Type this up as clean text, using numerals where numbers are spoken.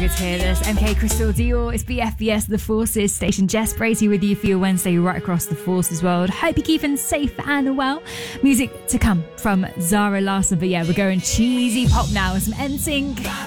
good to hear this. MK Crystal Dior, it's BFBS The Forces station. Jess Bracey with you for your Wednesday right across the Forces world. Hope you're keeping safe and well. Music to come from Zara Larsson, but yeah, we're going cheesy pop now with some NSYNC.